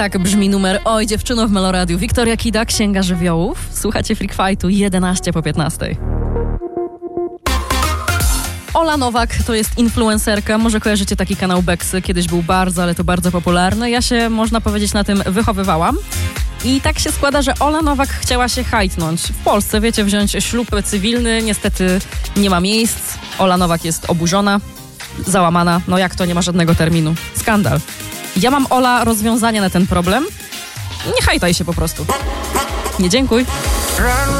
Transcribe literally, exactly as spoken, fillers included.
Tak brzmi numer Oj dziewczyno w Meloradiu. Wiktoria Kida, Księga Żywiołów. Słuchacie Freak Fightu, jedenaście po piętnastej. Ola Nowak to jest influencerka, może kojarzycie taki kanał Beksy, kiedyś był bardzo, ale to bardzo popularny. Ja się, można powiedzieć, na tym wychowywałam. I tak się składa, że Ola Nowak chciała się hajtnąć. W Polsce, wiecie, wziąć ślub cywilny, niestety nie ma miejsc. Ola Nowak jest oburzona, załamana. No jak to, nie ma żadnego terminu? Skandal. Ja mam, Ola, rozwiązanie na ten problem. Nie hajtaj się po prostu. Nie dziękuj.